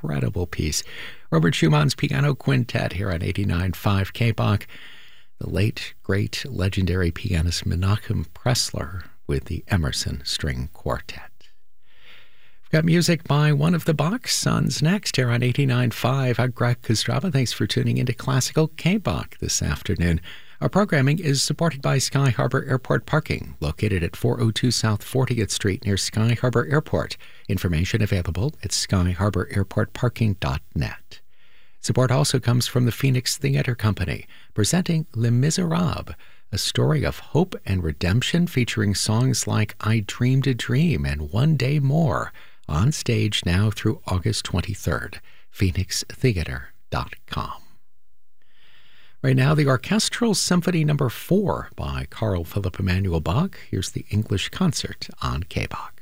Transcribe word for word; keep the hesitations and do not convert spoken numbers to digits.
incredible piece. Robert Schumann's Piano Quintet here on eighty-nine point five K B O C. The late, great, legendary pianist Menachem Pressler with the Emerson String Quartet. We've got music by one of the Bach sons next here on eighty-nine point five. I'm Greg Kostrava. Thanks for tuning into Classical K B O C this afternoon. Our programming is supported by Sky Harbor Airport Parking, located at four oh two South fortieth Street near Sky Harbor Airport. Information available at sky harbor airport parking dot net. Support also comes from the Phoenix Theatre Company, presenting Les Miserables, a story of hope and redemption featuring songs like I Dreamed a Dream and One Day More, on stage now through August twenty-third. phoenix theater dot com. Right now, the Orchestral Symphony Number four by Carl Philipp Emanuel Bach. Here's the English Concert on K B O C.